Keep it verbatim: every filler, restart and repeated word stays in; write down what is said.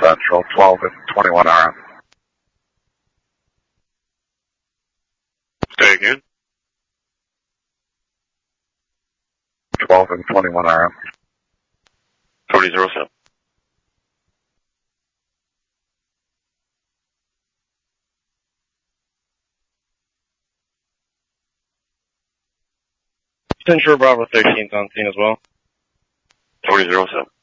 Central, twelve and twenty-one R M. Say again? twelve and twenty-one R M. Tony zero seven. Central Bravo thirteenth on scene as well. Tony zero seven.